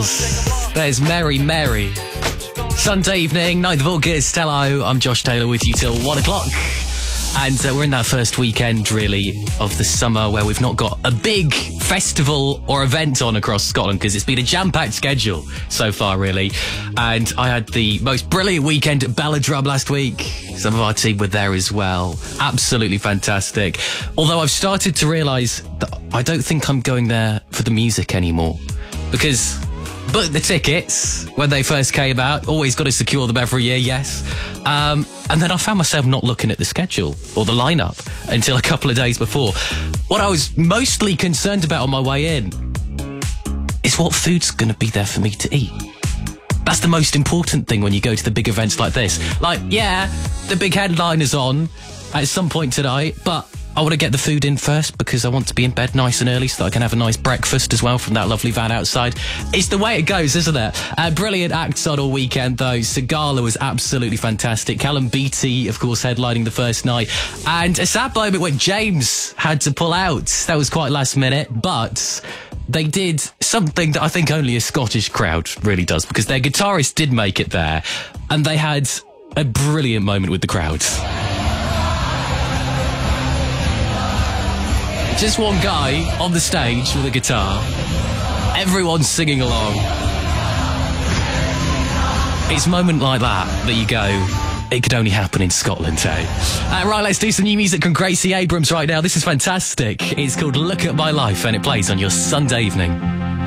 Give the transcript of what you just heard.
There's Mary Mary. Sunday evening, 9th of August. Hello, I'm Josh Taylor with you till 1 o'clock. And we're in that first weekend, really, of the summer where we've not got a big festival or event on across Scotland because it's been a jam-packed schedule so far, really. And I had the most brilliant weekend at Belladrum last week. Some of our team were there as well. Absolutely fantastic. Although I've started to realise that I don't think I'm going there for the music anymore. Because booked the tickets when they first came out. Always got to secure them every year, yes. And then I found myself not looking at the schedule or the lineup until a couple of days before. What I was mostly concerned about on my way in is what food's going to be there for me to eat. That's the most important thing when you go to the big events like this. Like, yeah, the big headliner's on at some point tonight, but I want to get the food in first because I want to be in bed nice and early so that I can have a nice breakfast as well from that lovely van outside. It's the way it goes, isn't it? Brilliant acts on all weekend, though. Sigala was absolutely fantastic. Callum Beattie, of course, headlining the first night. And a sad moment when James had to pull out. That was quite last minute, but they did something that I think only a Scottish crowd really does, because their guitarist did make it there, and they had a brilliant moment with the crowd. Just one guy on the stage with a guitar. Everyone's singing along. It's a moment like that you go, it could only happen in Scotland, eh? Right, let's do some new music from Gracie Abrams right now. This is fantastic. It's called Look at My Life, and it plays on your Sunday evening.